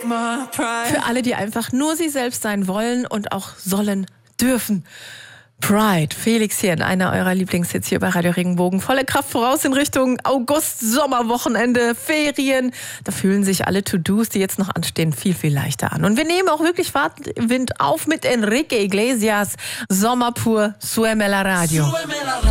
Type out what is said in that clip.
Für alle, die einfach nur sie selbst sein wollen und auch sollen dürfen. Pride, Felix hier in einer eurer Lieblingshits hier bei Radio Regenbogen. Volle Kraft voraus in Richtung August, Sommerwochenende, Ferien. Da fühlen sich alle To-Dos, die jetzt noch anstehen, viel, viel leichter an. Und wir nehmen auch wirklich Fahrtwind auf mit Enrique Iglesias. Sommer pur, Súbeme la Radio.